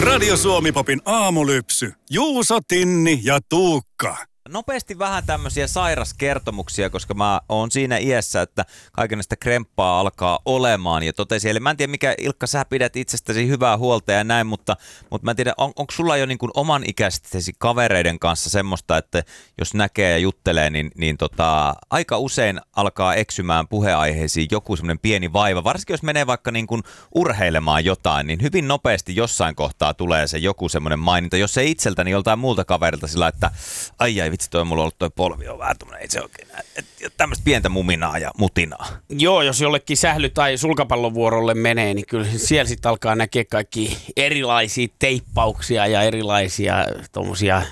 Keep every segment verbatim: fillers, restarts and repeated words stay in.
Radio Suomi-popin aamulypsy. Juuso, Tinni ja Tuukka. Nopeasti vähän tämmöisiä sairaskertomuksia, koska mä oon siinä iässä, että kaikenlaista kremppaa alkaa olemaan. Ja totesin, eli mä en tiedä mikä, Ilkka, sä pidät itsestäsi hyvää huolta ja näin, mutta, mutta mä en tiedä, on, onko sulla jo niin kuin oman ikäistesi kavereiden kanssa semmoista, että jos näkee ja juttelee, niin, niin tota, aika usein alkaa eksymään puheaiheisiin joku semmoinen pieni vaiva. Varsinkin jos menee vaikka niin kuin urheilemaan jotain, niin hyvin nopeasti jossain kohtaa tulee se joku semmoinen maininta, jos ei itseltäni joltain muulta kaverilta sillä, että ai ai vitsi, toi mulla on ollut toi polvi on vähän tommonen, ei se oikein näin. Tämmöistä pientä muminaa ja mutinaa. Joo, jos jollekin sähly- tai sulkapallovuorolle menee, niin kyllä siellä sitten alkaa näkeä kaikki erilaisia teippauksia ja erilaisia tommosia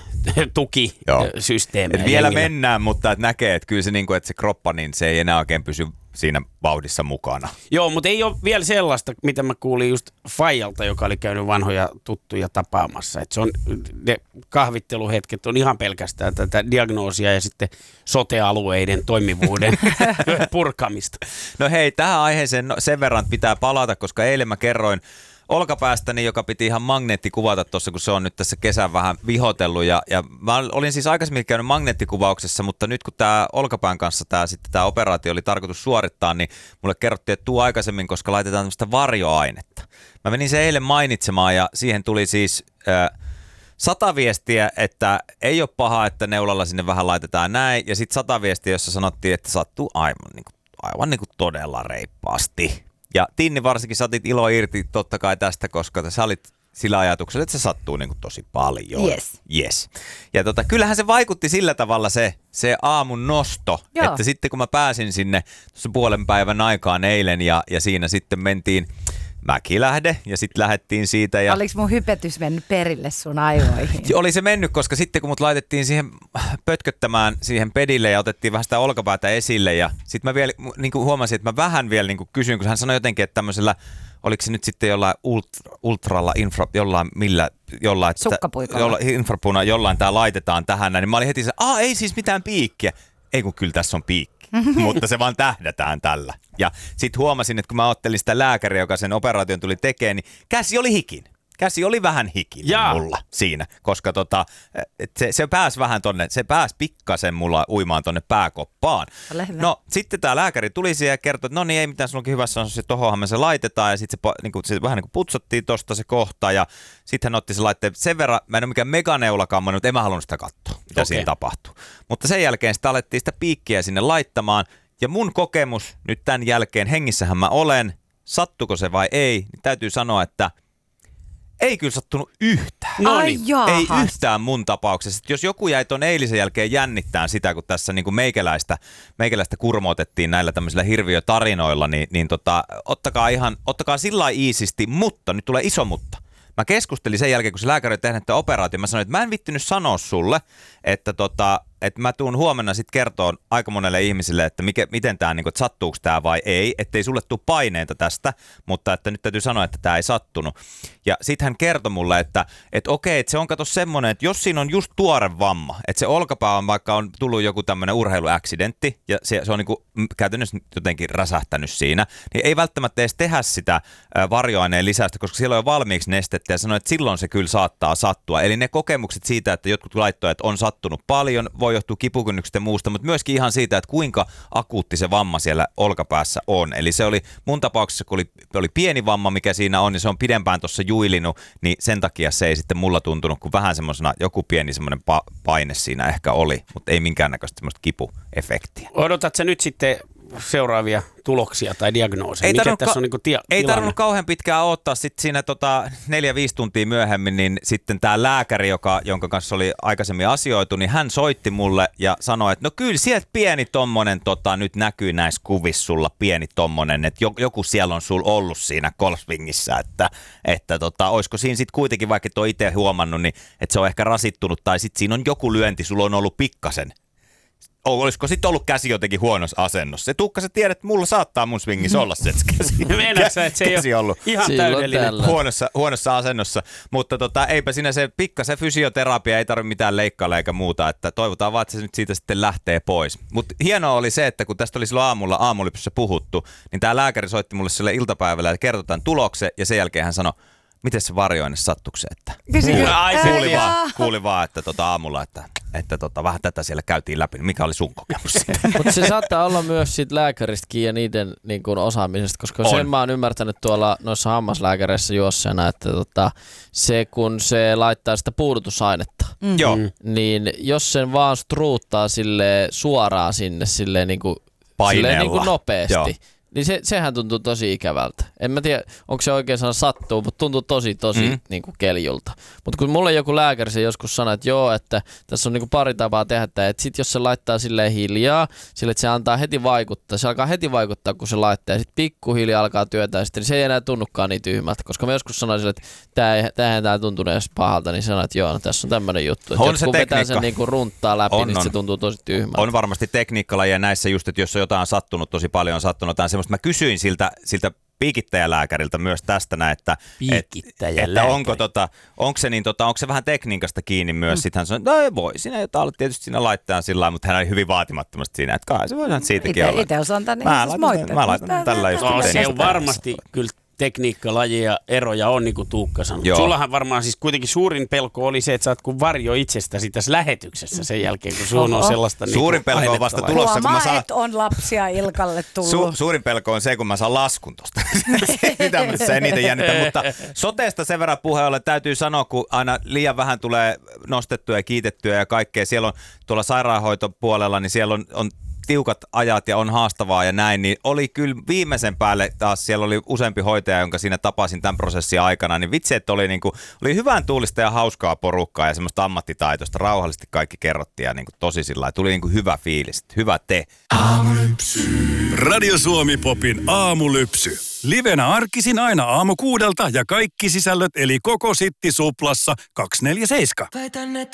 tukisysteemejä. Vielä mennään, mutta et näkee, että kyllä se, niin kuin, että se kroppa, niin se ei enää oikein pysy siinä vauhdissa mukana. Joo, mutta ei ole vielä sellaista, mitä mä kuulin just Faijalta, joka oli käynyt vanhoja tuttuja tapaamassa. Että se on, ne kahvitteluhetket on ihan pelkästään tätä diagnoosia ja sitten sote-alueiden toimivuuden purkamista. No hei, tähän aiheeseen no, sen verran pitää palata, koska eilen mä kerroin olkapäästäni, joka piti ihan magneettikuvata tuossa, kun se on nyt tässä kesän vähän vihotellut. Ja, ja mä olin siis aikaisemmin käynyt magneettikuvauksessa, mutta nyt kun tämä olkapään kanssa tämä sitten tämä operaatio oli tarkoitus suorittaa, niin mulle kerrottiin, että tuu aikaisemmin, koska laitetaan tämmöistä varjoainetta. Mä menin se eilen mainitsemaan ja siihen tuli siis äh, sata viestiä, että ei ole paha, että neulalla sinne vähän laitetaan näin. Ja sitten sata viestiä, jossa sanottiin, että sattuu aivan, niin kuin, aivan niin kuin todella reippaasti. Ja Tinni varsinkin saatit ilo irti totta kai tästä, koska sä olit sillä ajatuksella, että se sattuu niin kuin tosi paljon. Yes. Yes. Ja tota, kyllähän se vaikutti sillä tavalla se, se aamun nosto, Joo. että sitten kun mä pääsin sinne tuossa puolen päivän aikaan eilen ja, ja siinä sitten mentiin Mäkilähde ja sitten lähdettiin siitä. Ja oliko mun hypetys mennyt perille sun aivoihin? oli se mennyt, koska sitten kun mut laitettiin siihen pötköttämään siihen pedille ja otettiin vähän sitä olkapäätä esille ja sitten mä vielä niin kuin huomasin, että mä vähän vielä niin kuin kysyin, kun hän sanoi jotenkin, että tämmöisellä, oliko se nyt sitten jollain ultra, ultralla, infra, jollain millä, jollain, Sukkapuikolla. Jollain, infrapuna, jollain tää laitetaan tähän näin, niin mä olin heti se, aa ei siis mitään piikkiä. Ei kun kyllä tässä on piikki, mutta se vaan tähdätään tällä. Ja sitten huomasin, että kun mä ottelin sitä lääkäriä, joka sen operaation tuli tekemään, niin käsi oli hikin. Käsi oli vähän hikinen Jaa. mulla siinä, koska tota, se, se pääsi vähän tonne, se pääsi pikkasen mulla uimaan tonne pääkoppaan. No sitten tää lääkäri tuli siihen ja kertoi, että no niin ei mitään, sulla onkin hyvässä on se, tohonhan me se laitetaan ja sitten se, niin se vähän niin kuin putsottiin tosta se kohta ja sitten hän otti se laitteen sen verran, mä en ole mikään meganeulakamma, mutta en mä halunnut sitä katsoa, mitä okay. siinä tapahtuu. Mutta sen jälkeen sitä alettiin sitä piikkiä sinne laittamaan ja mun kokemus nyt tämän jälkeen, hengissähän mä olen, sattuko se vai ei, niin täytyy sanoa, että ei kyllä sattunut yhtään. No niin. Ei yhtään mun tapauksessa. Jos joku jäi ton eilisen jälkeen jännittämään sitä, kun tässä niin kuin meikäläistä, meikäläistä kurmoitettiin näillä tämmöisillä hirviötarinoilla, niin, niin tota, ottakaa ihan, ottakaa sillä lailla iisisti, mutta, nyt tulee iso mutta. Mä keskustelin sen jälkeen, kun se lääkäri oli tehnyt tämän operaation, mä sanoin, että mä en vittinyt sanoa sulle, että tota, että mä tuun huomenna sitten kertoon aika monelle ihmisille, että mikä, miten tämä, niin sattuuko tämä vai ei, ettei sulle tule paineita tästä, mutta että nyt täytyy sanoa, että tämä ei sattunut. Ja sitten hän kertoi mulle, että, että okei, että se on kato semmoinen, että jos siinä on just tuore vamma, että se olkapää on vaikka on tullut joku tämmöinen urheiluaccidentti ja se, se on niin kuin käytännössä jotenkin räsähtänyt siinä, niin ei välttämättä edes tehdä sitä varjoaineen lisäystä, koska siellä on jo valmiiksi nestettä ja sanoi, että silloin se kyllä saattaa sattua. Eli ne kokemukset siitä, että jotkut laittoja, että on sattunut paljon, voi johtuu kipukynnyksestä ja muusta, mutta myöskin ihan siitä, että kuinka akuutti se vamma siellä olkapäässä on. Eli se oli mun tapauksessa, kun oli, oli pieni vamma, mikä siinä on, niin se on pidempään tuossa juilinut, niin sen takia se ei sitten mulla tuntunut, kun vähän semmoisena joku pieni semmoinen pa- paine siinä ehkä oli, mutta ei minkäännäköistä semmoista kipuefektiä. Odotatko sä nyt sitten seuraavia tuloksia tai diagnooseja? Ei Mikä tässä on niin kuin tia- Ei tilanne? tarvinnut kauhean pitkään odottaa. Sitten siinä tota, neljä, viisi tuntia myöhemmin, niin sitten tämä lääkäri, joka, jonka kanssa oli aikaisemmin asioitu, niin hän soitti mulle ja sanoi, että no kyllä sieltä pieni tommonen tota, nyt näkyy näissä kuvissa sulla pieni tommonen, että joku siellä on sul ollut siinä golfswingissä, että, että tota, olisiko siinä sitten kuitenkin, vaikka et ole itse huomannut, niin että se on ehkä rasittunut tai sitten siinä on joku lyönti, sulla on ollut pikkasen. Olisiko sitten ollut käsi jotenkin huonossa asennossa? Se Tuukka, sä tiedät, että mulla saattaa mun swingissä olla se käsi. Meinaatko, että se ei ole ihan Silloin täydellinen? Huonossa, huonossa asennossa, mutta tota, eipä siinä se pikkasen fysioterapia, ei tarvitse mitään leikkailla eikä muuta, että toivotaan vaan, että se nyt siitä sitten lähtee pois. Mutta hienoa oli se, että kun tästä oli silloin aamulla aamulypsyssä puhuttu, niin tämä lääkäri soitti mulle sille iltapäivällä ja kertoi tämän tuloksen ja sen jälkeen hän sanoi, miten se varjoinen sattuiko se, että Kysy, kuuli, Ai, ää, kuuli, joo. vaan, kuuli vaan, että tota aamulla, että, että tota, vähän tätä siellä käytiin läpi. Mikä oli sun kokemus siitä? Mutta se saattaa olla myös siitä lääkäristäkin ja niiden niin kuin, osaamisesta, koska On. sen mä oon ymmärtänyt tuolla noissa hammaslääkäreissä juosseena, että tota, se kun se laittaa sitä puudutusainetta, Mm. Joo. niin jos sen vaan struuttaa sille suoraan sinne silleen niin kuin, Paineella. silleen niin kuin nopeasti, Joo. niin se, sehän tuntuu tosi ikävältä. En mä tiedä, onko se oikein sana sattuu, mutta tuntuu tosi tosi Mm. niin kuin keljulta. Mutta kun mulle joku lääkäri se joskus sanoi, että joo, että tässä on niin kuin pari tapaa tehdä tämä, että sit jos se laittaa silleen hiljaa, sille että se antaa heti vaikuttaa, se alkaa heti vaikuttaa, kun se laittaa, ja sitten pikkuhiljaa alkaa työtää, ja sitten niin se ei enää tunnukaan niin tyhmältä, koska mä joskus sanoin sille, että tämä ei, tämähän tää tuntunut edes pahalta, niin sanoin, että joo, no tässä on tämmöinen juttu. Että On se kun vetää tekniikka. sen niin kuin runttaa läpi, On, niin on. se tuntuu tosi tyhmältä. On varmasti tekniikkalajeja näissä just, että jos on jotain sattunut, tosi paljon on sattunut jotain semmoista. Mä kysyin siltä, siltä piikittäjälääkäriltä myös tästä näin, että, et, että onko, tota, onko, se niin, tota, onko se vähän tekniikasta kiinni myös. Mm. Sitten hän sanoi, että no ei voi, siinä jotain olla tietysti siinä laittaa sillä lailla, mutta hän oli hyvin vaatimattomasti siinä, että kai se voi siitäkin olla. Itse osaan tänne Mä siis laitan, moittaa. mä laitan tällä just. No, tein se on sitä. varmasti kyllä tekniikkalajia eroja on, niin kuin Tuukka sanoi. Joo. Sullahan varmaan siis kuitenkin suurin pelko oli se, että sä oot kuin varjo itsestäsi tässä lähetyksessä sen jälkeen, kun sun on Oho. sellaista niin Suurin pelko on vasta tulossa, kun mä Huomaa, saan... että on lapsia Ilkalle tullut. Su- suurin pelko on se, kun mä saan laskun tosta. Sitä se eniten jännittää, mutta soteesta sen verran puheen ollen täytyy sanoa, kun aina liian vähän tulee nostettua ja kiitettyä ja kaikkea. Siellä on tuolla sairaanhoitopuolella, niin siellä on, on tiukat ajat ja on haastavaa ja näin, niin oli kyllä viimeisen päälle taas, siellä oli useampi hoitaja, jonka siinä tapasin tämän prosessin aikana, niin vitsi, että oli, niin kuin, oli hyvän tuulista ja hauskaa porukkaa ja semmoista ammattitaitoista, rauhallisesti kaikki kerrottiin ja niin kuin tosi sillä lailla, tuli niin kuin hyvä fiilis, hyvä te. Radio Suomi Popin aamulypsy. Livenä arkisin aina aamu kuudelta ja kaikki sisällöt eli koko Sitti Suplassa kaksikymmentäneljä seitsemän.